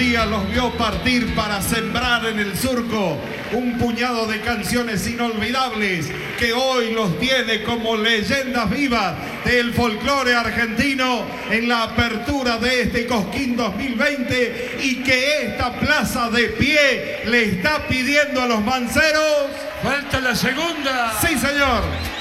días los vio partir para sembrar en el surco un puñado de canciones inolvidables que hoy los tiene como leyendas vivas del folclore argentino en la apertura de este Cosquín 2020 y que esta plaza de pie le está pidiendo a los manceros. ¡Falta la segunda! ¡Sí, señor!